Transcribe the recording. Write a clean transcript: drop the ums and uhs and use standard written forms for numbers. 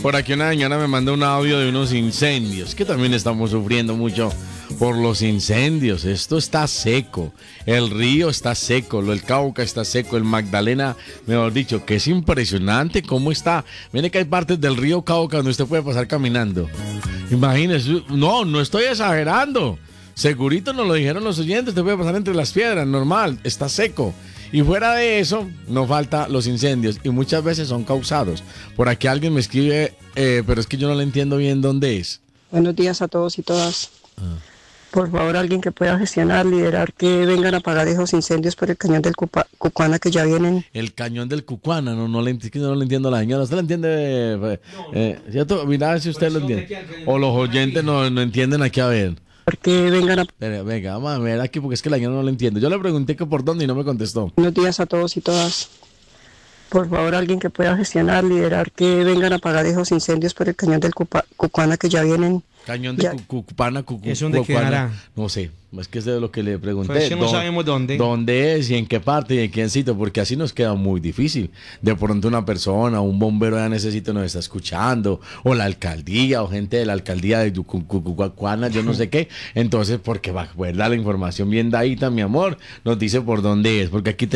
Por aquí una señora me manda un audio de unos incendios, que también estamos sufriendo mucho por los incendios. Esto está seco, el río está seco, el Cauca está seco, el Magdalena, mejor dicho, que es impresionante cómo está. Mire que hay partes del río Cauca donde usted puede pasar caminando. Imagínese, no estoy exagerando. Segurito nos lo dijeron los oyentes, te puede pasar entre las piedras, normal, está seco. Y fuera de eso, no falta los incendios y muchas veces son causados. Por aquí alguien me escribe, pero es que yo no le entiendo bien dónde es. Buenos días a todos y todas. Por favor, alguien que pueda gestionar, liderar, que vengan a apagar esos incendios por el cañón del Cucuana que ya vienen. El cañón del Cucuana, no le entiendo a la señora. ¿Usted lo entiende? ¿Cierto? Mira si usted lo entiende. O los oyentes no entienden aquí, a ver. Que vengan a... Venga, vamos a ver aquí porque es que la señora no lo entiende. Yo le pregunté que por dónde y no me contestó. Buenos días a todos y todas. Por favor, alguien que pueda gestionar, liderar, que vengan a apagar esos incendios por el cañón del Cucuana que ya vienen. Cañón de Cucupana, ¿Es dónde quedará? No sé, es que es de lo que le pregunté. Pues que no sabemos dónde. ¿Dónde es y en qué parte y en qué sitio? Porque así nos queda muy difícil. De pronto una persona, un bombero ya necesita, nos está escuchando, o la alcaldía, o gente de la alcaldía de Cucuana, yo no sé qué. Entonces, porque va a poder dar la información bien dadita, mi amor, nos dice por dónde es. Porque aquí